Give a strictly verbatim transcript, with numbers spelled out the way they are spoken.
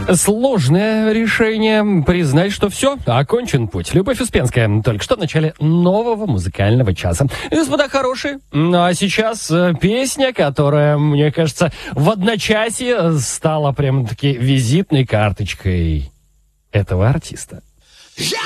Сложное решение признать, что все, окончен путь. Любовь Успенская только что в начале нового музыкального часа. Господа хорошие, ну а сейчас э, песня, которая, мне кажется, в одночасье стала прям-таки визитной карточкой этого артиста. Я